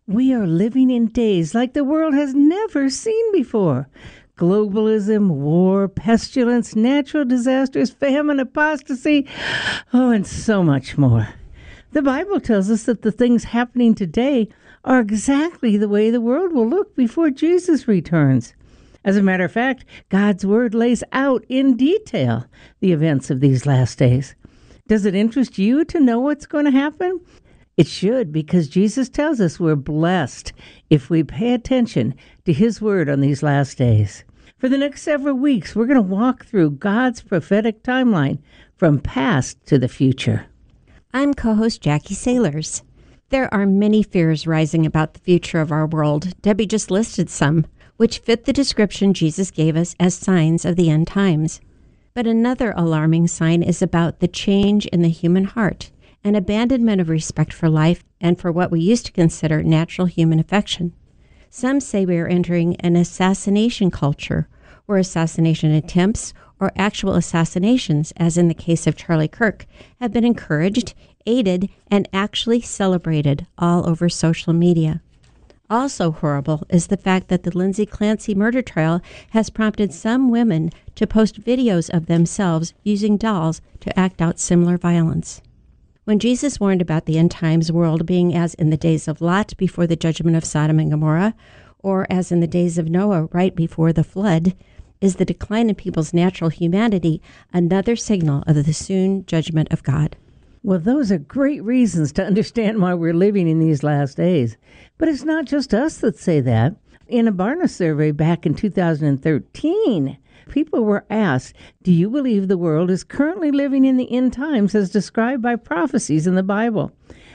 We are living in days like the world has never seen before. Globalism, war, pestilence, natural disasters, famine, apostasy, and so much more. The Bible tells us that the things happening today are exactly the way the world will look before Jesus returns. As a matter of fact, God's Word lays out in detail the events of these last days. Does it interest you to know what's going to happen? It should, because Jesus tells us we're blessed if we pay attention to His Word on these last days. For the next several weeks, we're going to walk through God's prophetic timeline from past to the future. I'm co-host Jackie Sailors. There are many fears rising about the future of our world. Debbie just listed some, which fit the description Jesus gave us as signs of the end times. But another alarming sign is about the change in the human heart, an abandonment of respect for life and for what we used to consider natural human affection. Some say we are entering an assassination culture, where assassination attempts or actual assassinations, as in the case of Charlie Kirk, have been encouraged, aided, and actually celebrated all over social media. Also horrible is the fact that the Lindsay Clancy murder trial has prompted some women to post videos of themselves using dolls to act out similar violence. When Jesus warned about the end times world being as in the days of Lot before the judgment of Sodom and Gomorrah, or as in the days of Noah right before the flood, is the decline in people's natural humanity another signal of the soon judgment of God? Well, those are great reasons to understand why we're living in these last days. But it's not just us that say that. In a Barna survey back in 2013, people were asked, do you believe the world is currently living in the end times as described by prophecies in the Bible?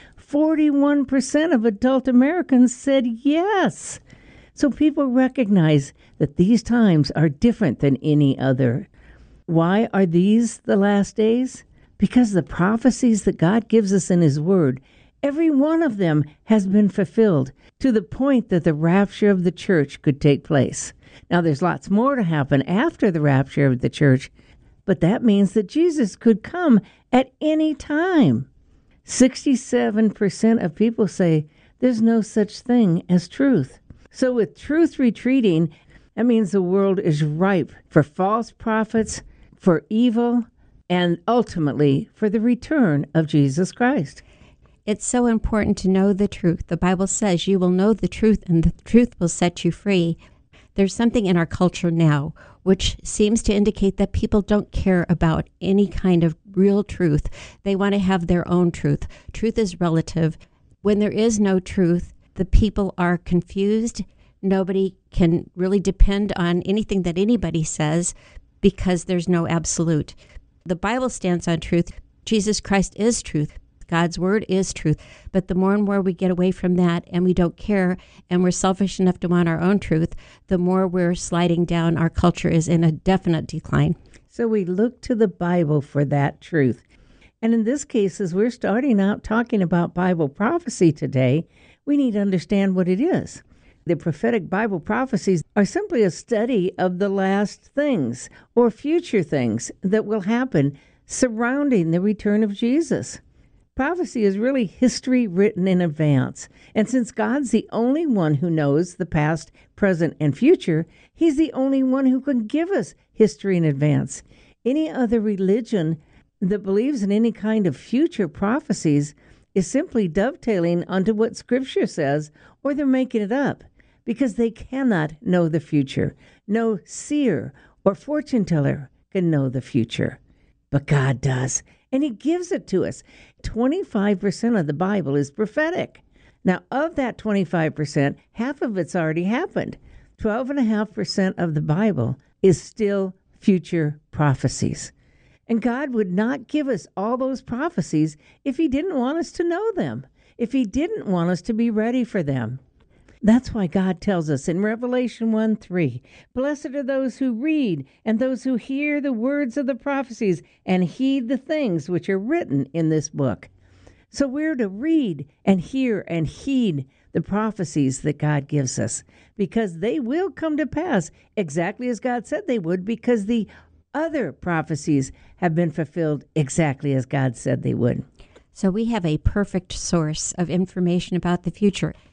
41% of adult Americans said yes. So people recognize that these times are different than any other. Why are these the last days? Because the prophecies that God gives us in His Word, every one of them has been fulfilled to the point that the rapture of the church could take place. Now, there's lots more to happen after the rapture of the church, but that means that Jesus could come at any time. 67% of people say there's no such thing as truth. So with truth retreating, that means the world is ripe for false prophets, for evil, and ultimately for the return of Jesus Christ. It's so important to know the truth. The Bible says you will know the truth and the truth will set you free. There's something in our culture now which seems to indicate that people don't care about any kind of real truth. They want to have their own truth. Truth is relative. When there is no truth, the people are confused. Nobody can really depend on anything that anybody says because there's no absolute. The Bible stands on truth. Jesus Christ is truth. God's Word is truth. But the more and more we get away from that and we don't care and we're selfish enough to want our own truth, the more we're sliding down. Our culture is in a definite decline. So we look to the Bible for that truth. And in this case, as we're starting out talking about Bible prophecy today, we need to understand what it is. The prophetic Bible prophecies are simply a study of the last things or future things that will happen surrounding the return of Jesus. Prophecy is really history written in advance. And since God's the only one who knows the past, present, and future, He's the only one who can give us history in advance. Any other religion that believes in any kind of future prophecies is simply dovetailing onto what Scripture says, or they're making it up, because they cannot know the future. No seer or fortune teller can know the future, but God does, and He gives it to us. 25% of the Bible is prophetic. Now, of that 25%, half of it's already happened. 12.5% of the Bible is still future prophecies. And God would not give us all those prophecies if He didn't want us to know them, if He didn't want us to be ready for them. That's why God tells us in Revelation 1:3, blessed are those who read and those who hear the words of the prophecies and heed the things which are written in this book. So we're to read and hear and heed the prophecies that God gives us, because they will come to pass exactly as God said they would, because the other prophecies have been fulfilled exactly as God said they would. So we have a perfect source of information about the future.